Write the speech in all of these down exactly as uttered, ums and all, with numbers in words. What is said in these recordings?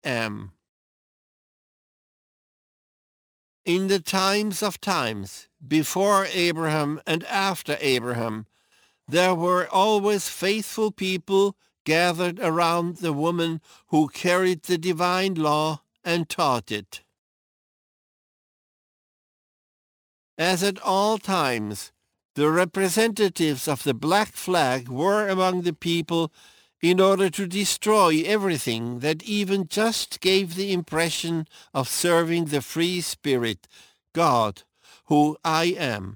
am. In the times of times, before Abraham and after Abraham, there were always faithful people gathered around the woman who carried the divine law and taught it. As at all times, the representatives of the black flag were among the people in order to destroy everything that even just gave the impression of serving the free spirit, God, who I am.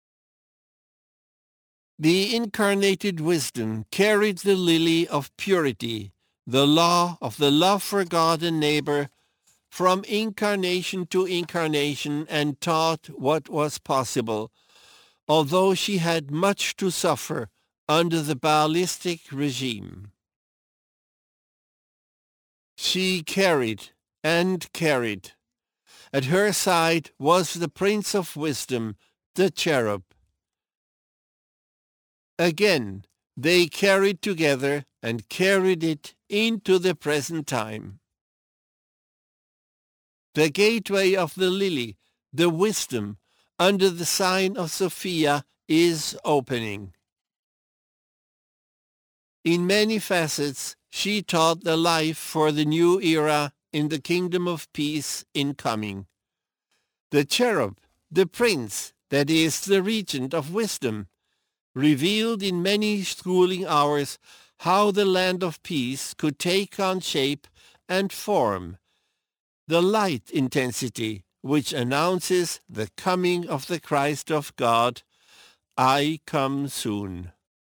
The incarnated wisdom carried the lily of purity, the law of the love for God and neighbor, from incarnation to incarnation, and taught what was possible, although she had much to suffer under the Baalistic regime. She carried and carried. At her side was the Prince of Wisdom, the cherub. Again, they carried together and carried it into the present time. The gateway of the lily, the wisdom, under the sign of Sophia, is opening. In many facets, she taught the life for the new era in the kingdom of peace incoming. The cherub, the prince, that is the regent of wisdom, revealed in many schooling hours how the land of peace could take on shape and form, the light intensity which announces the coming of the Christ of God, I come soon.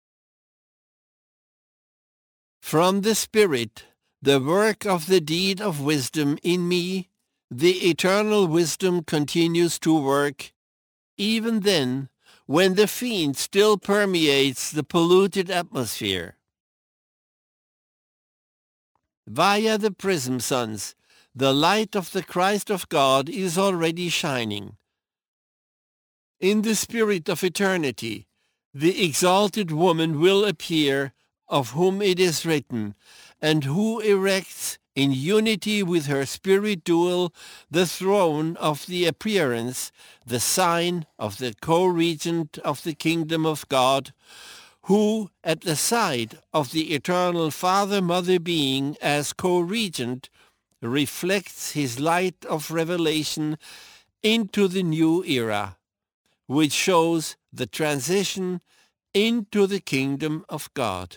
From the Spirit, the work of the deed of wisdom in me, the eternal wisdom continues to work, even then, when the fiend still permeates the polluted atmosphere. Via the prism suns, the light of the Christ of God is already shining. In the spirit of eternity, the exalted woman will appear, of whom it is written, and who erects in unity with her spirit dual the throne of the appearance, the sign of the co-regent of the kingdom of God, who at the side of the eternal Father-Mother being as co-regent reflects his light of revelation into the new era, which shows the transition into the kingdom of God.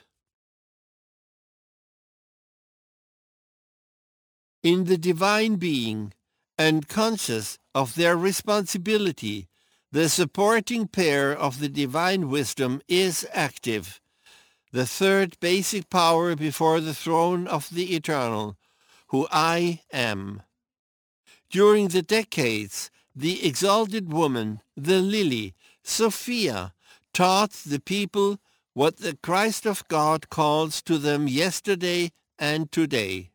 In the divine being, and conscious of their responsibility, the supporting pair of the divine wisdom is active, the third basic power before the throne of the eternal, who I am. During the decades, the exalted woman, the lily, Sophia, taught the people what the Christ of God calls to them yesterday and today.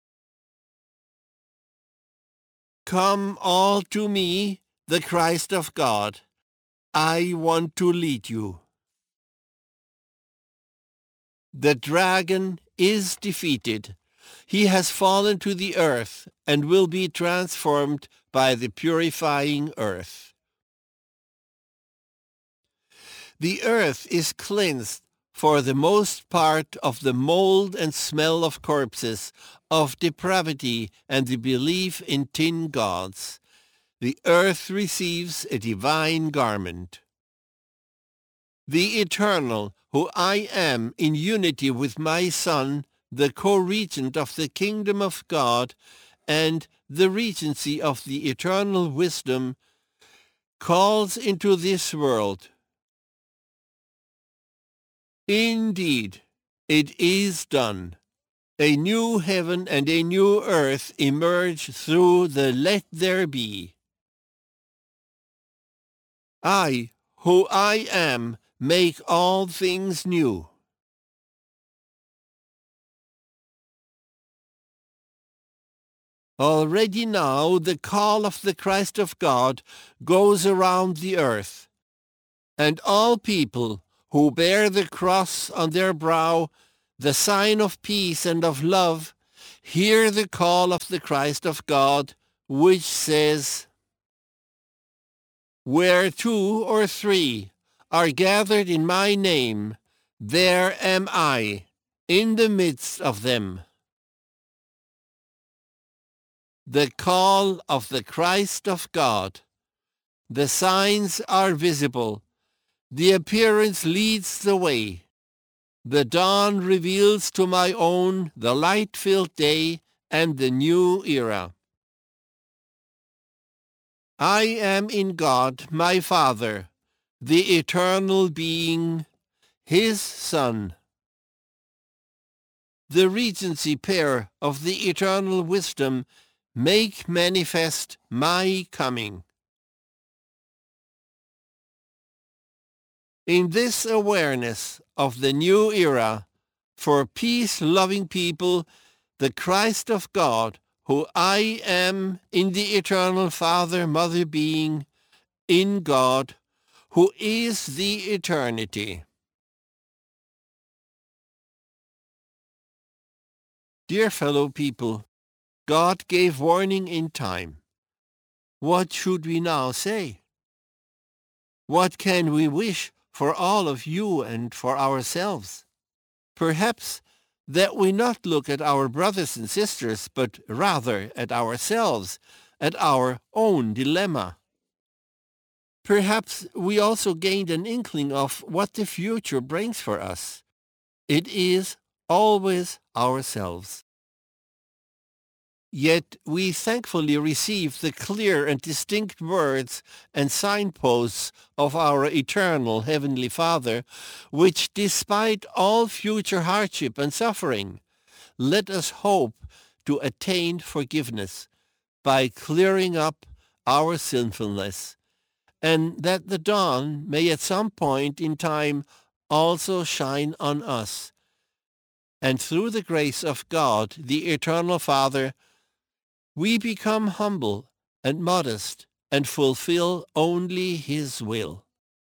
Come all to me, the Christ of God. I want to lead you. The dragon is defeated. He has fallen to the earth and will be transformed by the purifying earth. The earth is cleansed for the most part of the mold and smell of corpses, of depravity and the belief in tin gods. The earth receives a divine garment. The Eternal, who I am in unity with my Son, the co-regent of the kingdom of God, and the regency of the eternal wisdom, calls into this world. Indeed, it is done. A new heaven and a new earth emerge through the let there be. I, who I am, make all things new. Already now the call of the Christ of God goes around the earth, and all people who bear the cross on their brow, the sign of peace and of love, Hear the call of the Christ of God, which says, "Where two or three are gathered in my name, there am I in the midst of them." The call of the Christ of God. The signs are visible. The appearance leads the way. The dawn reveals to my own the light-filled day and the new era. I am in God, my Father, the eternal being, his Son. The regency pair of the eternal wisdom make manifest my coming. In this awareness of the new era, for peace-loving people, the Christ of God, who I am in the eternal Father, Mother being, in God, who is the eternity. Dear fellow people, God gave warning in time. What should we now say? What can we wish for all of you and for ourselves? Perhaps that we not look at our brothers and sisters, but rather at ourselves, at our own dilemma. Perhaps we also gained an inkling of what the future brings for us. It is always ourselves. Yet we thankfully receive the clear and distinct words and signposts of our eternal Heavenly Father, which, despite all future hardship and suffering, let us hope to attain forgiveness by clearing up our sinfulness, and that the dawn may at some point in time also shine on us. And through the grace of God, the Eternal Father, we become humble and modest and fulfill only his will.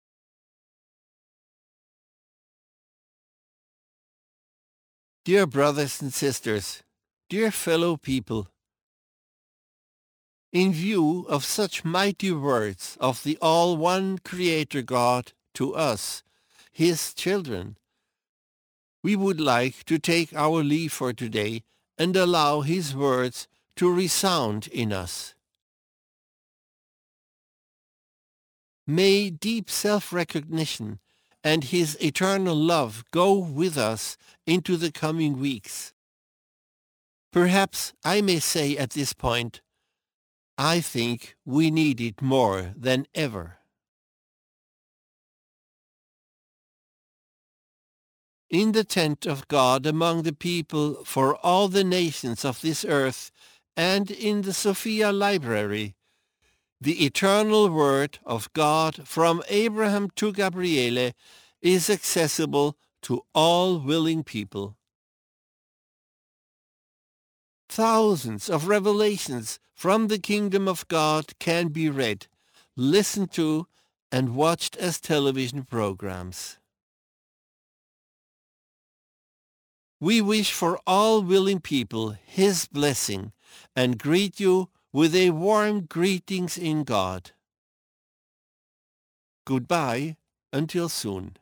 Dear brothers and sisters, dear fellow people, in view of such mighty words of the all-one Creator God to us, his children, we would like to take our leave for today and allow his words to resound in us. May deep self-recognition and his eternal love go with us into the coming weeks. Perhaps I may say at this point, I think we need it more than ever. In the tent of God among the people for all the nations of this earth, and in the Sophia Library, the eternal word of God from Abraham to Gabriele is accessible to all willing people. Thousands of revelations from the kingdom of God can be read, listened to, and watched as television programs. We wish for all willing people his blessing and greet you with a warm greetings in God. Goodbye until soon.